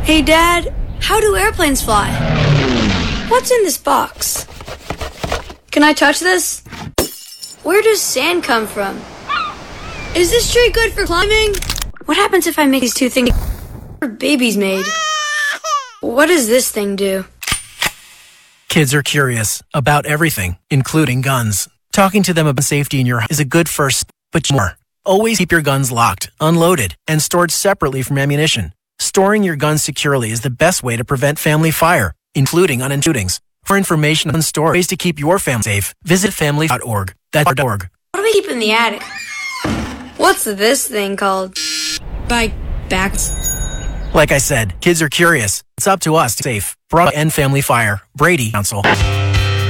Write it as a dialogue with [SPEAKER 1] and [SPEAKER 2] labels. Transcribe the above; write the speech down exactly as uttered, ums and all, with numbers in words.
[SPEAKER 1] Hey, Dad, how do airplanes fly? What's in this box? Can I touch this? Where does sand come from? Is this tree good for climbing? What happens if I make these two things are babies made? What does this thing do?
[SPEAKER 2] Kids are curious about everything, including guns. Talking to them about safety in your house is a good first step, but more. Always keep your guns locked, unloaded, and stored separately from ammunition. Storing your guns securely is the best way to prevent family fire, including unintentional shootings. For information on store ways to keep your family safe, visit family dot org. That's .org.
[SPEAKER 1] What do we keep in the attic? What's this thing called? By backs.
[SPEAKER 2] Like I said, kids are curious. It's up to us to be safe. Brought by End Family Fire, Brady Council.